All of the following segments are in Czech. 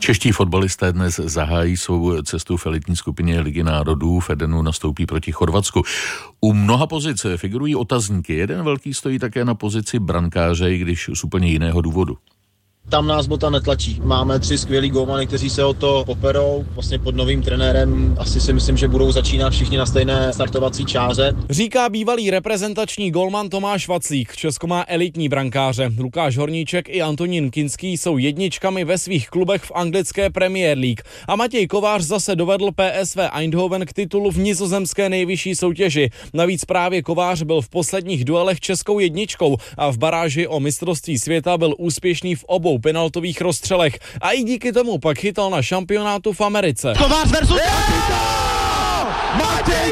Čeští fotbalisté dnes zahájí svou cestu v elitní skupině Ligy národů. V Edenu nastoupí proti Chorvatsku. U mnoha pozic figurují otazníky. Jeden velký stojí také na pozici brankáře, i když z úplně jiného důvodu. Tam nás Bota netlačí. Máme 3 skvělý gólmany, kteří se o to poperou. Vlastně pod novým trenérem asi si myslím, že budou začínat všichni na stejné startovací čáře. Říká bývalý reprezentační gólman Tomáš Vaclík. Česko má elitní brankáře. Lukáš Horníček i Antonín Kinský jsou jedničkami ve svých klubech v anglické Premier League. A Matěj Kovář zase dovedl PSV Eindhoven k titulu v nizozemské nejvyšší soutěži. Navíc právě Kovář byl v posledních duelech českou jedničkou a v baráži o mistrovství světa byl úspěšný v obou penaltových rozstřelech a i díky tomu pak chytal na šampionátu v Americe. Kovář versus Matěj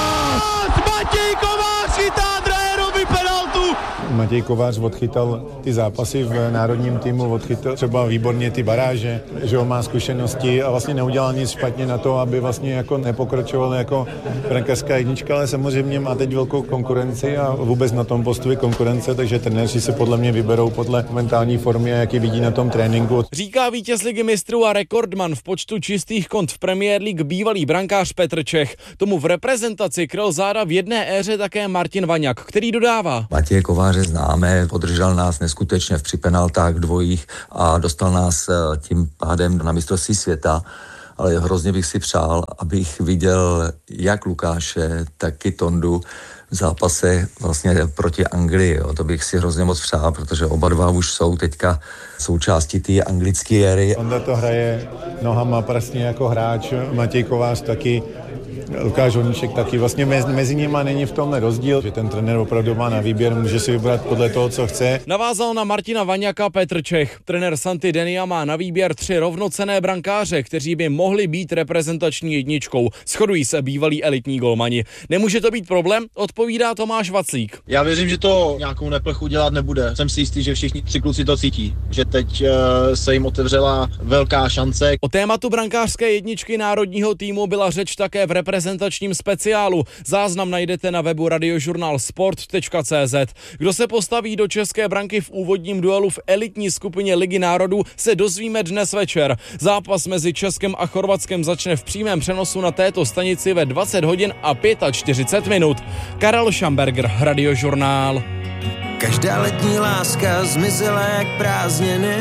Kovář chytá Drejerovi penaltu. Matěj Kovář odchytal ty zápasy v národním týmu, odchytal třeba výborně ty baráže, že on má zkušenosti a vlastně neudělal nic špatně na to, aby vlastně jako nepokračoval jako brankářská jednička, ale samozřejmě má teď velkou konkurenci a vůbec na tom postoji konkurence, takže trenéři se podle mě vyberou podle mentální formy, jak ji vidí na tom tréninku. Říká vítěz Ligy mistrů a rekordman v počtu čistých kont v Premier League bývalý brankář Petr Čech. Tomu v reprezentaci kryl záda v jedné éře také Martin Vaňák, který dodává. Matěj Kováře známe, podržel nás neskutečně při penaltách dvojích a dostal nás tím pádem na mistrovství světa, ale hrozně bych si přál, abych viděl jak Lukáše, tak i Tondu v zápase vlastně proti Anglii. Jo. To bych si hrozně moc přál, protože oba dva už jsou teďka součástí té anglické éry. Tonda to hraje nohama prstně jako hráč, Matěj Kovář taky, Lukáš Horníček taky. Vlastně mezi nimi není v tomhle rozdíl, že ten trenér opravdu má na výběr, může si vybrat podle toho, co chce. Navázal na Martina Vaňaka Petr Čech. Trenér Santi Denia má na výběr 3 rovnocenné brankáře, kteří by mohli být reprezentační jedničkou. Shodují se bývalí elitní golmani. Nemůže to být problém, odpovídá Tomáš Vaclík. Já věřím, že to nějakou neplechu dělat nebude. Jsem si jistý, že všichni 3 kluci to cítí, že teď se jim otevřela velká šance. O tématu brankářské jedničky národního týmu byla řeč také v reprezentačním speciálu. Záznam najdete na webu radiožurnalsport.cz. Kdo se postaví do české branky v úvodním duelu v elitní skupině Ligy národů, se dozvíme dnes večer. Zápas mezi Českem a Chorvatskem začne v přímém přenosu na této stanici ve 20 hodin a 45 minut. Karel Šamberger, Radiožurnál. Každá letní láska zmizela jak prázdniny.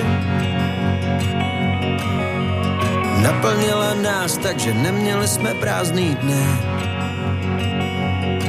Naplnila nás tak, že neměli jsme prázdný dny.